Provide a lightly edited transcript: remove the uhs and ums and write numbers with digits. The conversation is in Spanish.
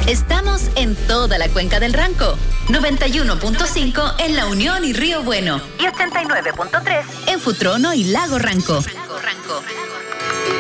Estamos en toda la cuenca del Ranco. 91.5 en La Unión y Río Bueno. Y 89.3 en Futrono y Lago Ranco.